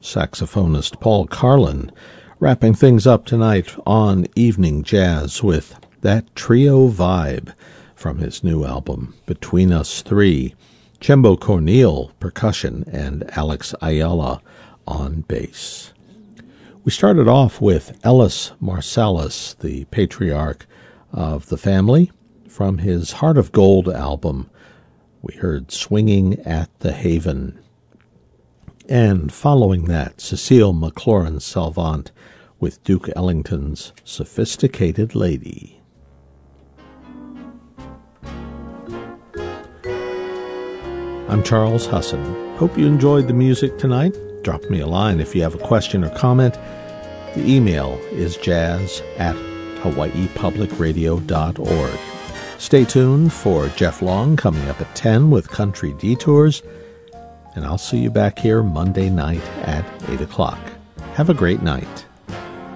saxophonist Paul Carlin, wrapping things up tonight on Evening Jazz with that trio vibe from his new album, Between Us Three. Chembo Corneal, percussion, and Alex Ayala on bass. We started off with Ellis Marsalis, the patriarch of the family. From his Heart of Gold album, we heard Swinging at the Haven. And following that, Cecile McLaurin-Salvant with Duke Ellington's Sophisticated Lady. I'm Charles Husson. Hope you enjoyed the music tonight. Drop me a line if you have a question or comment. The email is jazz@hawaiipublicradio.org. Stay tuned for Jeff Long coming up at 10 with Country Detours. And I'll see you back here Monday night at 8 o'clock. Have a great night.